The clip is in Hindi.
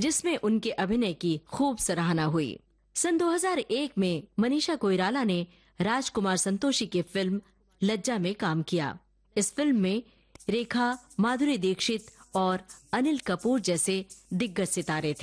जिसमें उनके अभिनय की खूब सराहना हुई। सन 2001 में मनीषा कोइराला ने राजकुमार संतोषी की फिल्म लज्जा में काम किया। इस फिल्म में रेखा, माधुरी दीक्षित और अनिल कपूर जैसे दिग्गज सितारे थे।